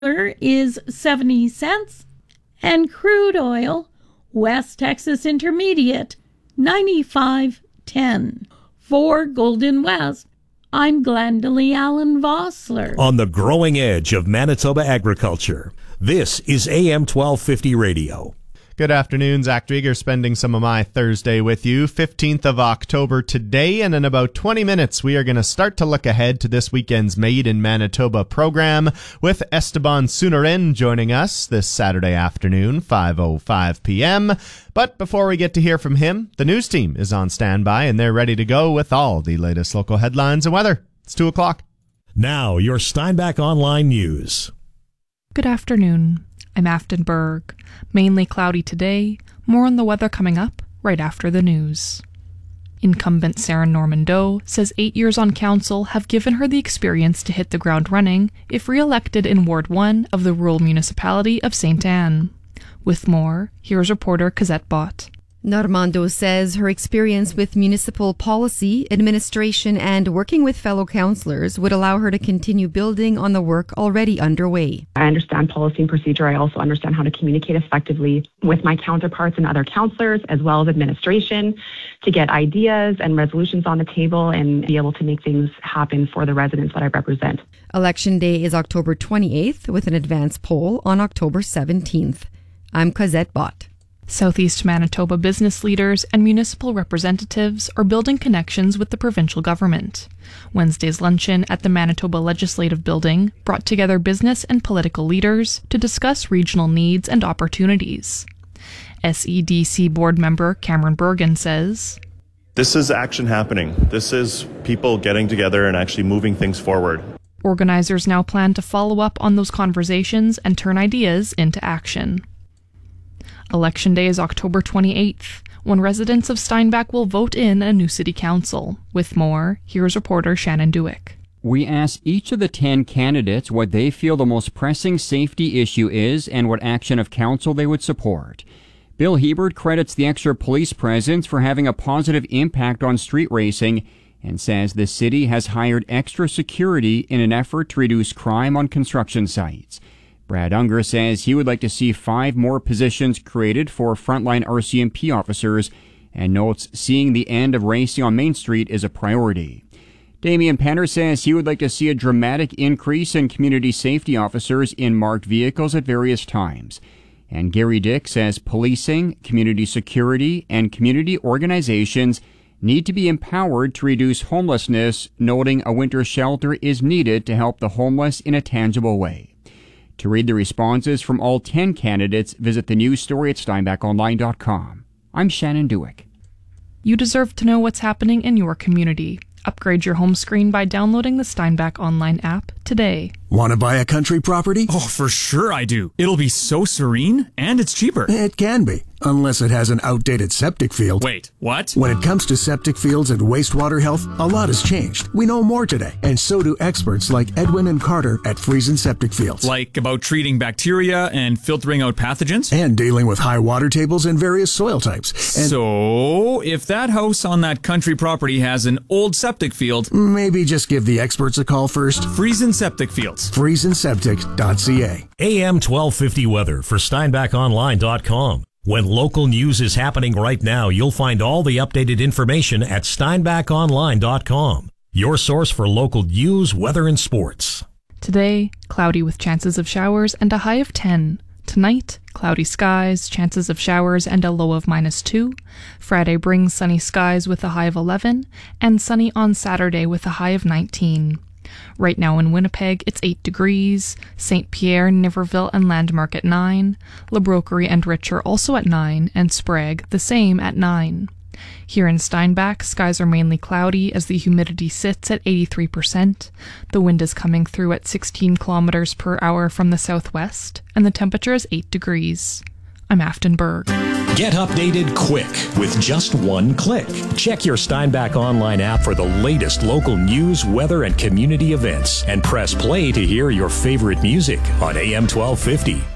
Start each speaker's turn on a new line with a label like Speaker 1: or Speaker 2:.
Speaker 1: is 70 cents, and crude oil, West Texas Intermediate, 95.10. For Golden West, I'm Glendalee Allen Vossler.
Speaker 2: On the growing edge of Manitoba agriculture, this is AM 1250 Radio.
Speaker 3: Good afternoon, Zach Drieger spending some of my Thursday with you. 15th of October today, and in about 20 minutes, we are going to start to look ahead to this weekend's Made in Manitoba program with Esteban Sunarin joining us this Saturday afternoon, 5:05 p.m. But before we get to hear from him, the news team is on standby, and they're ready to go with all the latest local headlines and weather. It's 2 o'clock.
Speaker 2: Now, your Steinbach Online News.
Speaker 4: Good afternoon. I'm Afton Berg. Mainly cloudy today. More on the weather coming up right after the news. Incumbent Sarah Norman-Doe says 8 years on council have given her the experience to hit the ground running if re-elected in Ward 1 of the rural municipality of St. Anne. With more, here's reporter Cosette Bott.
Speaker 5: Norman-Doe says her experience with municipal policy, administration, and working with fellow councillors would allow her to continue building on the work already underway.
Speaker 6: I understand policy and procedure. I also understand how to communicate effectively with my counterparts and other councillors, as well as administration, to get ideas and resolutions on the table and be able to make things happen for the residents that I represent.
Speaker 5: Election day is October 28th with an advance poll on October 17th. I'm Cosette Bott.
Speaker 4: Southeast Manitoba business leaders and municipal representatives are building connections with the provincial government. Wednesday's luncheon at the Manitoba Legislative Building brought together business and political leaders to discuss regional needs and opportunities. SEDC board member Cameron Bergen says,
Speaker 7: "This is action happening. This is people getting together and actually moving things forward."
Speaker 4: Organizers now plan to follow up on those conversations and turn ideas into action. Election day is October 28th, when residents of Steinbach will vote in a new city council. With more, here's reporter Shannon Dewick.
Speaker 8: We asked each of the 10 candidates what they feel the most pressing safety issue is and what action of council they would support. Bill Hebert credits the extra police presence for having a positive impact on street racing and says the city has hired extra security in an effort to reduce crime on construction sites. Brad Unger says he would like to see 5 more positions created for frontline RCMP officers and notes seeing the end of racing on Main Street is a priority. Damian Penner says he would like to see a dramatic increase in community safety officers in marked vehicles at various times. And Gary Dick says policing, community security, and community organizations need to be empowered to reduce homelessness, noting a winter shelter is needed to help the homeless in a tangible way. To read the responses from all 10 candidates, visit the news story at steinbachonline.com. I'm Shannon Dewick.
Speaker 4: You deserve to know what's happening in your community. Upgrade your home screen by downloading the Steinbach Online app today.
Speaker 9: Want to buy a country property?
Speaker 10: Oh, for sure I do. It'll be so serene, and it's cheaper.
Speaker 9: It can be, unless it has an outdated septic field.
Speaker 10: Wait, what?
Speaker 9: When it comes to septic fields and wastewater health, a lot has changed. We know more today, and so do experts like Edwin and Carter at Friesen Septic Fields.
Speaker 10: Like about treating bacteria and filtering out pathogens?
Speaker 9: And dealing with high water tables and various soil types. And
Speaker 10: so, if that house on that country property has an old septic field...
Speaker 9: maybe just give the experts a call first.
Speaker 10: Friesen Septic Fields.
Speaker 9: FriesenSeptic.ca.
Speaker 2: AM 1250 weather for SteinbachOnline.com. When local news is happening right now, you'll find all the updated information at SteinbachOnline.com. Your source for local news, weather, and sports.
Speaker 4: Today, cloudy with chances of showers and a high of 10. Tonight, cloudy skies, chances of showers, and a low of -2. Friday brings sunny skies with a high of 11, and sunny on Saturday with a high of 19. Right now in Winnipeg, it's 8 degrees, St. Pierre, Niverville, and Landmark at 9, La Broquerie and Richer also at 9, and Sprague the same at 9. Here in Steinbach, skies are mainly cloudy as the humidity sits at 83%. The wind is coming through at 16 kilometers per hour from the southwest, and the temperature is 8 degrees. I'm Afton Berg.
Speaker 2: Get updated quick with just one click. Check your Steinbach Online app for the latest local news, weather, and community events, and press play to hear your favorite music on AM 1250.